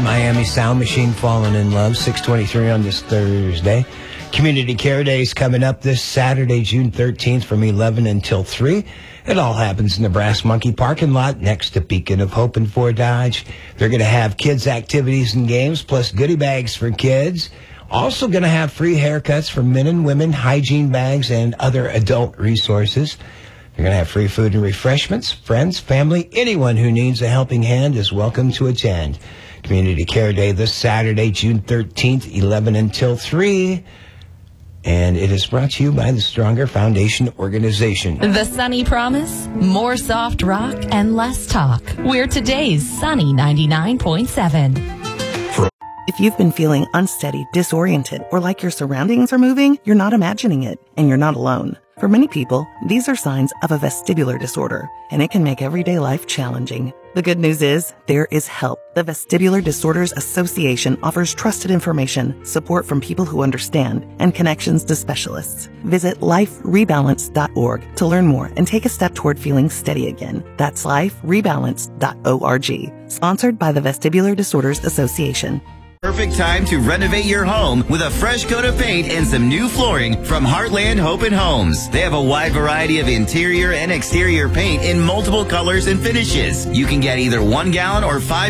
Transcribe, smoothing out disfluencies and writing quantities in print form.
Miami Sound Machine, Falling in Love, 6:23 on this Thursday. Community Care Day is coming up this Saturday, June 13th from 11 until 3. It all happens in the Brass Monkey parking lot next to Beacon of Hope in Fort Dodge. They're going to have kids' activities and games, plus goodie bags for kids. Also going to have free haircuts for men and women, hygiene bags, and other adult resources. They're going to have free food and refreshments. Friends, family, anyone who needs a helping hand is welcome to attend. Community Care Day this Saturday, June 13th, 11 until 3. And it is brought to you by the Stronger Foundation Organization. The Sunny Promise, more soft rock and less talk. We're today's Sunny 99.7. If you've been feeling unsteady, disoriented, or like your surroundings are moving, you're not imagining it, and you're not alone. For many people, these are signs of a vestibular disorder, and it can make everyday life challenging. The good news is, there is help. The Vestibular Disorders Association offers trusted information, support from people who understand, and connections to specialists. Visit liferebalance.org to learn more and take a step toward feeling steady again. That's liferebalance.org. Sponsored by the Vestibular Disorders Association. Perfect time to renovate your home with a fresh coat of paint and some new flooring from Heartland Hope and Homes. They have a wide variety of interior and exterior paint in multiple colors and finishes. You can get either 1 gallon or 5